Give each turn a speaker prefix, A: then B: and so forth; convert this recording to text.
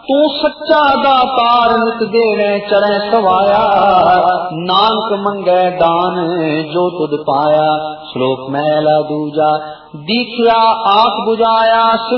A: तू सच्चा दातार नित देवे चढ़े सवाया, नानक मंगे दान जो तुद पाया। श्लोक मैला दूजा, दीखिया आख बुझाया